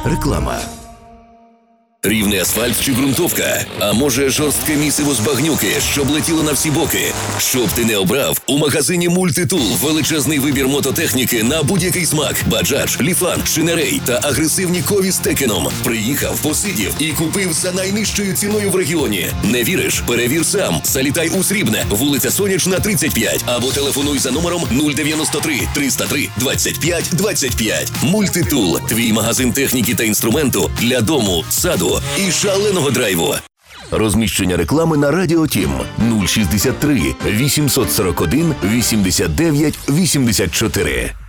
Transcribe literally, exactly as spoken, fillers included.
Реклама. Рівний асфальт чи ґрунтовка? А може жорстке місиво з багнюки, щоб летіло на всі боки? Щоб ти не обрав, у магазині Мультитул величезний вибір мототехніки на будь-який смак. Баджадж, Ліфан, Шинерей та агресивні Кові з Текеном. Приїхав, посидів і купив за найнижчою ціною в регіоні. Не віриш? Перевір сам. Залітай у Срібне, вулиця Сонячна, тридцять п'ять. Або телефонуй за номером нуль дев'яносто три триста три двадцять п'ять двадцять п'ять. Мультитул – твій магазин техніки та інструменту для дому, саду і шаленого драйву. Розміщення реклами на Радіо Тім нуль шістдесят три вісімсот сорок один вісімдесят дев'ять вісімдесят чотири.